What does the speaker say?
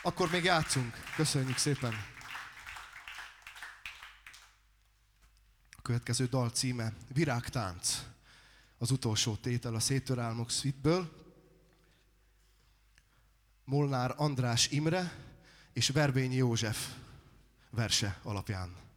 Akkor még játszunk. Köszönjük szépen. A következő dal címe Virágtánc. Az utolsó tétel a Szétör álmok suite-ből. Molnár András Imre és Verbényi József verse alapján.